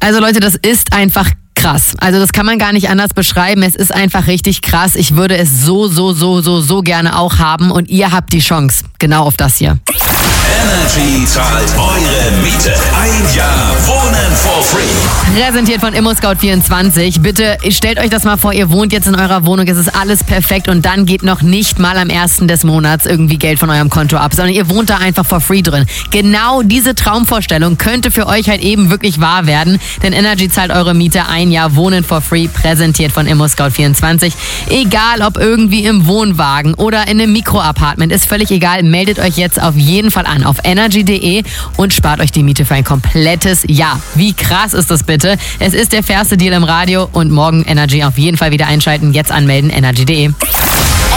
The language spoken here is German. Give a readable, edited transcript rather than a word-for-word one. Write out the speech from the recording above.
Also Leute, das ist einfach krass. Also das kann man gar nicht anders beschreiben. Es ist einfach richtig krass. Ich würde es so gerne auch haben und ihr habt die Chance. Genau auf das hier. Energy zahlt eure Miete. Ein Jahr Wohnen for free. Präsentiert von ImmoScout24. Bitte stellt euch das mal vor, ihr wohnt jetzt in eurer Wohnung, es ist alles perfekt und dann geht noch nicht mal am 1. des Monats irgendwie Geld von eurem Konto ab, sondern ihr wohnt da einfach for free drin. Genau diese Traumvorstellung könnte für euch halt eben wirklich wahr werden, denn Energy zahlt eure Miete. Ein Jahr Wohnen for free, präsentiert von ImmoScout24. Egal ob irgendwie im Wohnwagen oder in einem Mikroapartment, ist völlig egal. Meldet euch jetzt auf jeden Fall an auf energy.de und spart euch die Miete für ein komplettes Jahr. Wie krass ist das bitte? Es ist der fairste Deal im Radio und morgen Energy auf jeden Fall wieder einschalten. Jetzt anmelden, energy.de.